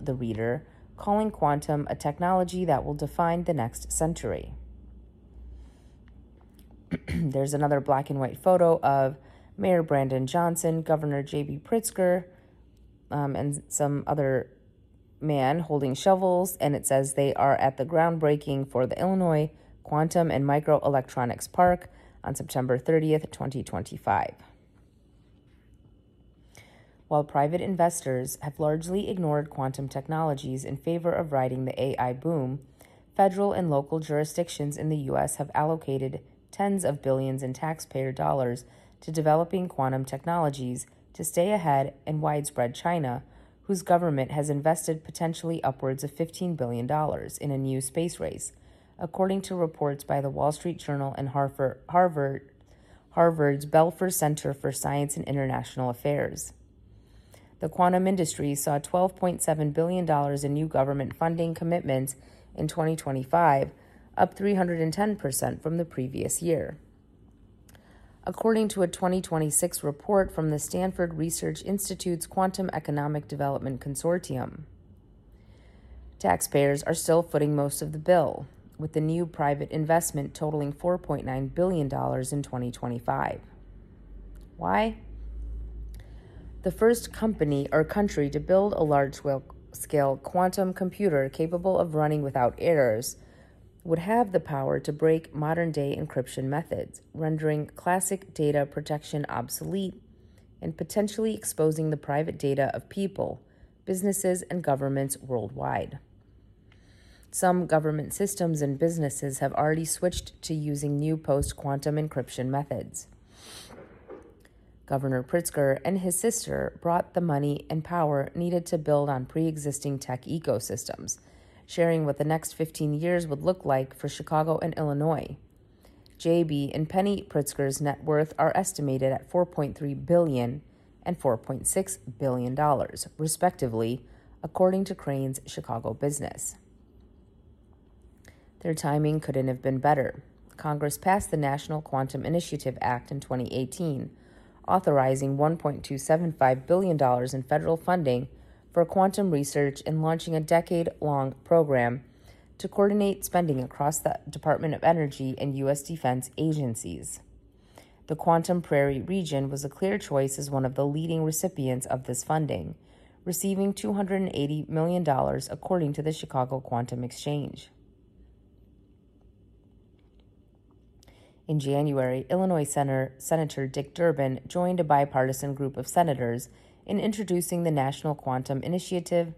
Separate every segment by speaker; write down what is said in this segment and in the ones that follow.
Speaker 1: told the Reader, calling quantum a technology that will define the next century. There's another black and white photo of Mayor Brandon Johnson, Governor J.B. Pritzker, and some other man holding shovels, and it says they are at the groundbreaking for the Illinois Quantum and Microelectronics Park on September 30th, 2025. While private investors have largely ignored quantum technologies in favor of riding the AI boom, federal and local jurisdictions in the U.S. have allocated tens of billions in taxpayer dollars to developing quantum technologies to stay ahead in widespread China, whose government has invested potentially upwards of $15 billion in a new space race, according to reports by the Wall Street Journal and Harvard's Belfer Center for Science and International Affairs. The quantum industry saw $12.7 billion in new government funding commitments in 2025, up 310% from the previous year. According to a 2026 report from the Stanford Research Institute's Quantum Economic Development Consortium, taxpayers are still footing most of the bill, with the new private investment totaling $4.9 billion in 2025. Why? The first company or country to build a large-scale quantum computer capable of running without errors would have the power to break modern-day encryption methods, rendering classic data protection obsolete and potentially exposing the private data of people, businesses, and governments worldwide. Some government systems and businesses have already switched to using new post-quantum encryption methods. Governor Pritzker and his sister brought the money and power needed to build on pre-existing tech ecosystems, sharing what the next 15 years would look like for Chicago and Illinois. J.B. and Penny Pritzker's net worth are estimated at $4.3 billion and $4.6 billion, respectively, according to Crain's Chicago Business. Their timing couldn't have been better. Congress passed the National Quantum Initiative Act in 2018, authorizing $1.275 billion in federal funding for quantum research and launching a decade-long program to coordinate spending across the Department of Energy and U.S. defense agencies. The Quantum Prairie region was a clear choice as one of the leading recipients of this funding, receiving $280 million according to the Chicago Quantum Exchange. In January, Illinois Senator Dick Durbin joined a bipartisan group of senators in introducing the National Quantum Initiative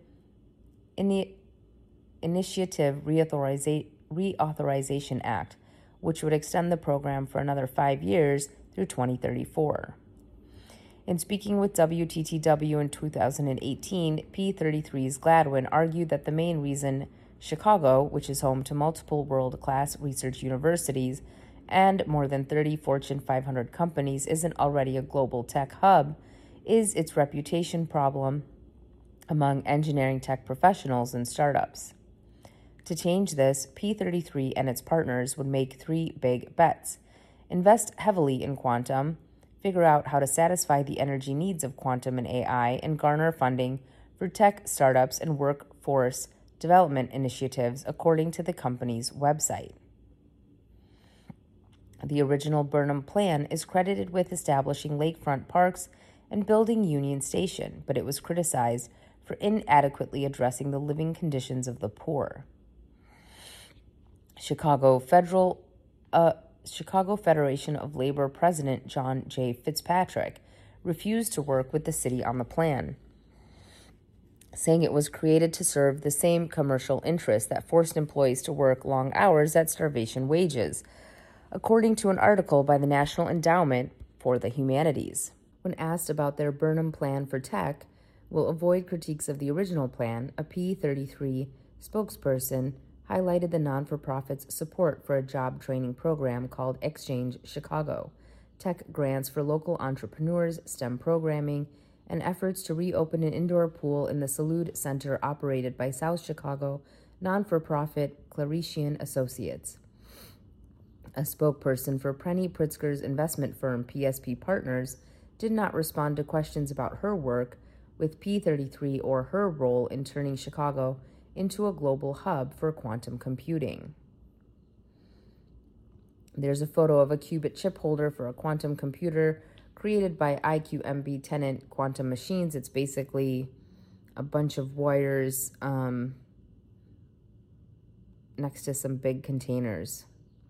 Speaker 1: Reauthorization Act, which would extend the program for another 5 years through 2034. In speaking with WTTW in 2018, P33's Gladwin argued that the main reason Chicago, which is home to multiple world-class research universities and more than 30 Fortune 500 companies, isn't already a global tech hub, is its reputation problem among engineering tech professionals and startups. To change this, P33 and its partners would make 3 big bets: invest heavily in quantum, figure out how to satisfy the energy needs of quantum and AI, and garner funding for tech startups and workforce development initiatives, according to the company's website. The original Burnham Plan is credited with establishing lakefront parks and building Union Station, but it was criticized for inadequately addressing the living conditions of the poor. Chicago Federation of Labor President John J. Fitzpatrick refused to work with the city on the plan, saying it was created to serve the same commercial interests that forced employees to work long hours at starvation wages, according to an article by the National Endowment for the Humanities. When asked about their Burnham Plan for tech will avoid critiques of the original plan, a P33 spokesperson highlighted the non-for-profit's support for a job training program called Exchange Chicago, tech grants for local entrepreneurs, STEM programming, and efforts to reopen an indoor pool in the Salud Center operated by South Chicago non-for-profit Claretian Associates. A spokesperson for Penny Pritzker's investment firm PSP Partners did not respond to questions about her work with P33 or her role in turning Chicago into a global hub for quantum computing. There's a photo of a qubit chip holder for a quantum computer created by IQMB Tenant Quantum Machines. It's basically a bunch of wires next to some big containers.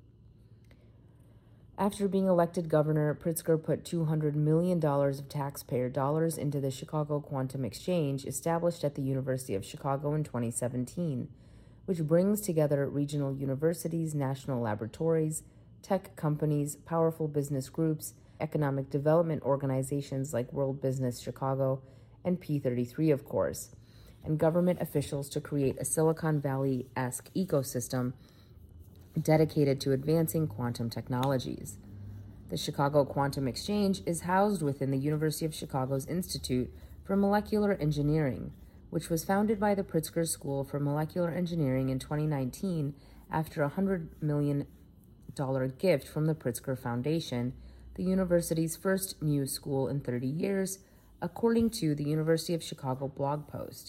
Speaker 1: After being elected governor, Pritzker put $200 million of taxpayer dollars into the Chicago Quantum Exchange, established at the University of Chicago in 2017, which brings together regional universities, national laboratories, tech companies, powerful business groups, economic development organizations like World Business Chicago and P33, of course, and government officials to create a Silicon Valley-esque ecosystem dedicated to advancing quantum technologies. The Chicago Quantum Exchange is housed within the University of Chicago's Institute for Molecular Engineering, which was founded by the Pritzker School for Molecular Engineering in 2019 after a $100 million gift from the Pritzker Foundation, the university's first new school in 30 years, according to the University of Chicago blog post.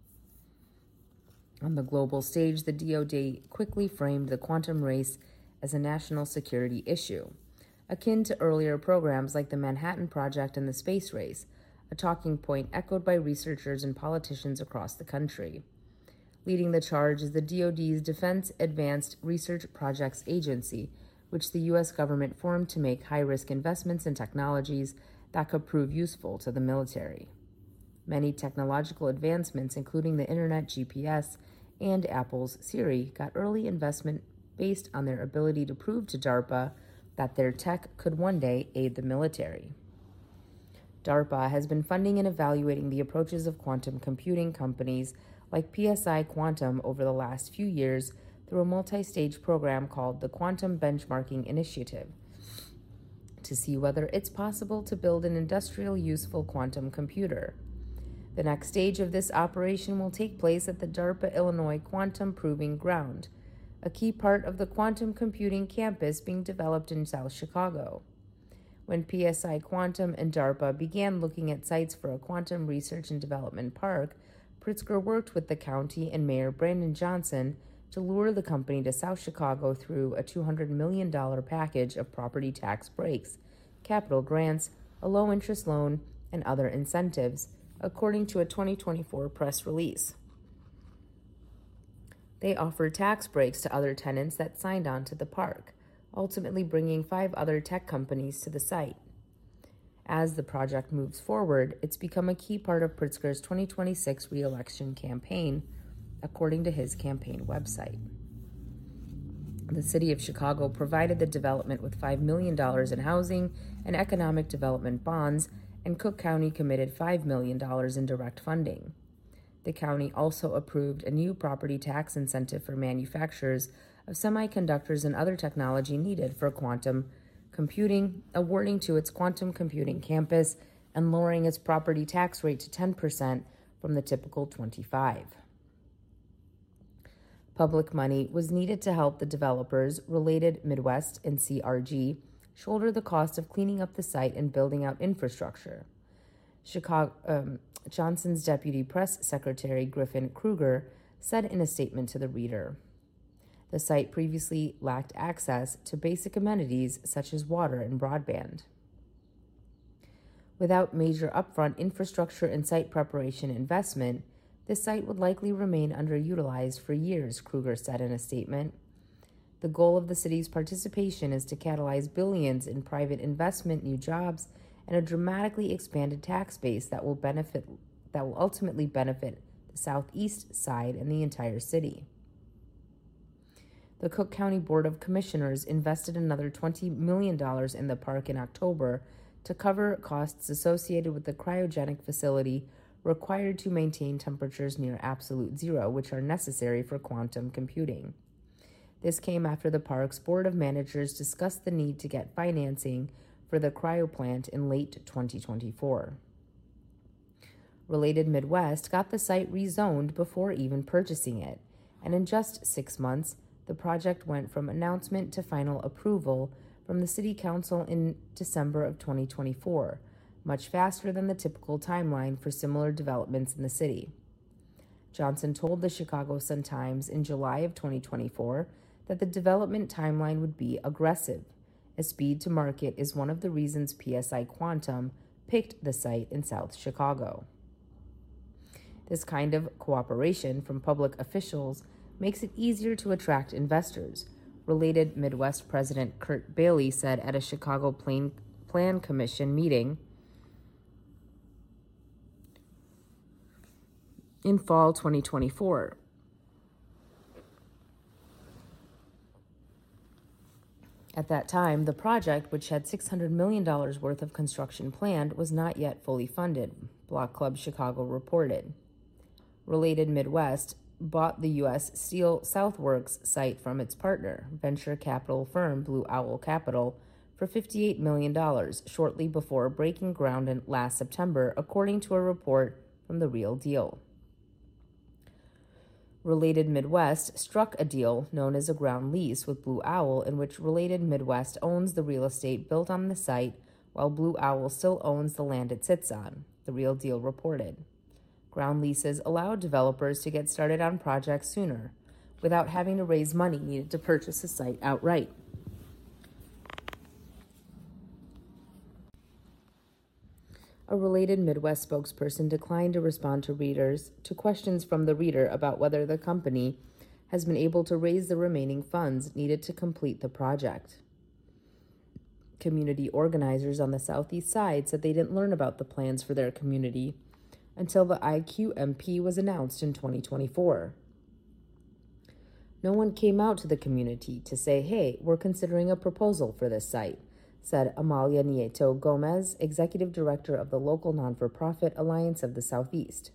Speaker 1: On the global stage, the DoD quickly framed the quantum race as a national security issue, akin to earlier programs like the Manhattan Project and the space race, a talking point echoed by researchers and politicians across the country. Leading the charge is the DoD's Defense Advanced Research Projects Agency, which the U.S. government formed to make high-risk investments in technologies that could prove useful to the military. Many technological advancements, including the Internet, GPS, and Apple's Siri, got early investment based on their ability to prove to DARPA that their tech could one day aid the military. DARPA has been funding and evaluating the approaches of quantum computing companies like PSI Quantum over the last few years through a multi-stage program called the Quantum Benchmarking Initiative to see whether it's possible to build an industrial useful quantum computer. The next stage of this operation will take place at the DARPA Illinois Quantum Proving Ground, a key part of the quantum computing campus being developed in South Chicago. When PSI Quantum and DARPA began looking at sites for a quantum research and development park, Pritzker worked with the county and Mayor Brandon Johnson to lure the company to South Chicago through a $200 million package of property tax breaks, capital grants, a low-interest loan, and other incentives, according to a 2024 press release. They offered tax breaks to other tenants that signed on to the park, ultimately bringing 5 other tech companies to the site. As the project moves forward, it's become a key part of Pritzker's 2026 re-election campaign, according to his campaign website. The city of Chicago provided the development with $5 million in housing and economic development bonds, and Cook County committed $5 million in direct funding. The county also approved a new property tax incentive for manufacturers of semiconductors and other technology needed for quantum computing, awarding to its quantum computing campus and lowering its property tax rate to 10% from the typical 25%. Public money was needed to help the developers, Related Midwest and CRG, shoulder the cost of cleaning up the site and building out infrastructure. Johnson's deputy press secretary, Griffin Kruger, said in a statement to the reader, "The site previously lacked access to basic amenities such as water and broadband. Without major upfront infrastructure and site preparation investment, this site would likely remain underutilized for years," Kruger said in a statement. The goal of the city's participation is to catalyze billions in private investment, new jobs, and a dramatically expanded tax base that will ultimately benefit the southeast side and the entire city. The Cook County Board of Commissioners invested another $20 million in the park in October to cover costs associated with the cryogenic facility required to maintain temperatures near absolute zero, which are necessary for quantum computing. This came after the park's Board of Managers discussed the need to get financing for the cryoplant in late 2024. Related Midwest got the site rezoned before even purchasing it, and in just 6 months, the project went from announcement to final approval from the City Council in December of 2024, much faster than the typical timeline for similar developments in the city. Johnson told the Chicago Sun-Times in July of 2024 that the development timeline would be aggressive, as speed to market is one of the reasons PSI Quantum picked the site in South Chicago. This kind of cooperation from public officials makes it easier to attract investors, Related Midwest President Kurt Bailey said at a Chicago Plan Commission meeting in fall 2024. At that time, the project, which had $600 million worth of construction planned, was not yet fully funded, Block Club Chicago reported. Related Midwest bought the U.S. Steel Southworks site from its partner, venture capital firm Blue Owl Capital, for $58 million shortly before breaking ground in last September, according to a report from The Real Deal. Related Midwest struck a deal known as a ground lease with Blue Owl, in which Related Midwest owns the real estate built on the site, while Blue Owl still owns the land it sits on, The Real Deal reported. Ground leases allow developers to get started on projects sooner, without having to raise money needed to purchase a site outright. A Related Midwest spokesperson declined to respond to questions from the reader about whether the company has been able to raise the remaining funds needed to complete the project. Community organizers on the southeast side said they didn't learn about the plans for their community until the IQMP was announced in 2024. No one came out to the community to say, hey, we're considering a proposal for this site, said Amalia Nieto Gomez, executive director of the local non-for-profit Alliance of the Southeast.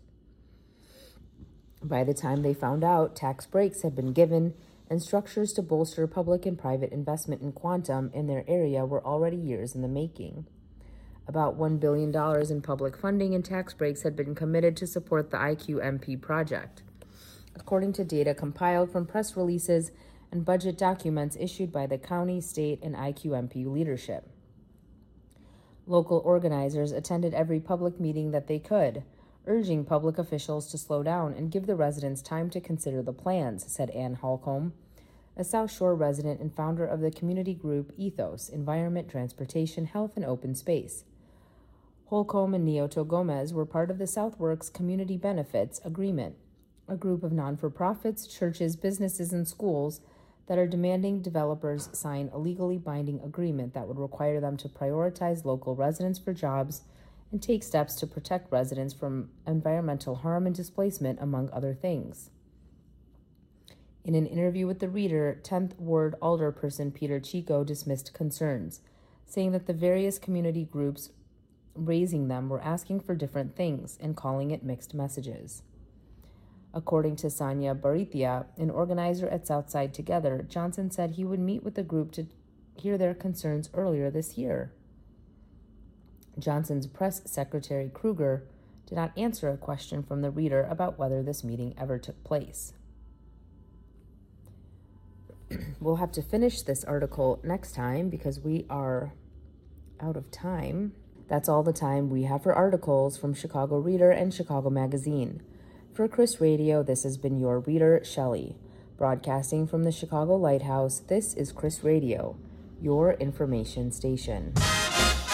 Speaker 1: By the time they found out, tax breaks had been given and structures to bolster public and private investment in quantum in their area were already years in the making. About $1 billion in public funding and tax breaks had been committed to support the IQMP project, according to data compiled from press releases and budget documents issued by the county, state, and IQMP leadership. Local organizers attended every public meeting that they could, urging public officials to slow down and give the residents time to consider the plans, said Ann Holcomb, a South Shore resident and founder of the community group Ethos, Environment, Transportation, Health, and Open Space. Holcomb and Nieto Gomez were part of the Southworks Community Benefits Agreement, a group of non-for-profits, churches, businesses, and schools that are demanding developers sign a legally binding agreement that would require them to prioritize local residents for jobs and take steps to protect residents from environmental harm and displacement, among other things. In an interview with the Reader, 10th Ward Alderperson Peter Chico dismissed concerns, saying that the various community groups raising them were asking for different things and calling it mixed messages. According to Sonia Barithia, an organizer at Southside Together, Johnson said he would meet with the group to hear their concerns earlier this year. Johnson's press secretary, Kruger, did not answer a question from the Reader about whether this meeting ever took place. We'll have to finish this article next time because we are out of time. That's all the time we have for articles from Chicago Reader and Chicago Magazine. For Chris Radio, this has been your reader, Shelley. Broadcasting from the Chicago Lighthouse, this is Chris Radio, your information station.